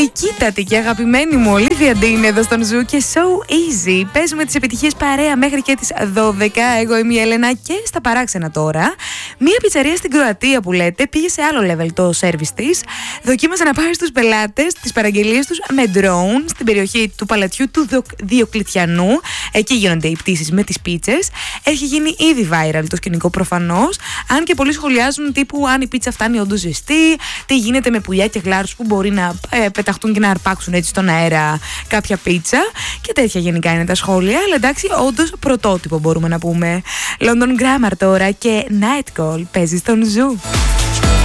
Η κοίτατη και αγαπημένη μου Olivia Dean εδώ στον Ζου και So Easy. Παίζουμε τις επιτυχίες παρέα μέχρι και τις 12. Εγώ είμαι η Έλενα και στα παράξενα τώρα. Μία πιτσαρία στην Κροατία που λέτε πήγε σε άλλο level το service της. Δοκίμασε να πάρει στους πελάτες τις παραγγελίες τους με drone στην περιοχή του παλατιού του Διοκλητιανού. Εκεί γίνονται οι πτήσεις με τις πίτσες. Έχει γίνει ήδη viral το σκηνικό προφανώς. Αν και πολλοί σχολιάζουν τύπου αν η πίτσα φτάνει όντως ζεστή, τι γίνεται με πουλιά και γλάρους που μπορεί να πεταχτούν και να αρπάξουν έτσι στον αέρα κάποια πίτσα. Και τέτοια γενικά είναι τα σχόλια. Αλλά εντάξει, όντως πρωτότυπο μπορούμε να πούμε. London Grammar τώρα και Night Call παίζει στον Ζου.